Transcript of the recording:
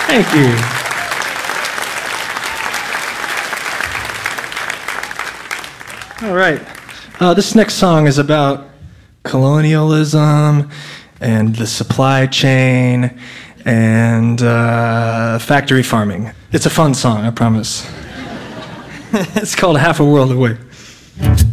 Thank you. All right. This next song is about colonialism and the supply chain and factory farming. It's a fun song, I promise. It's called Half a World Away.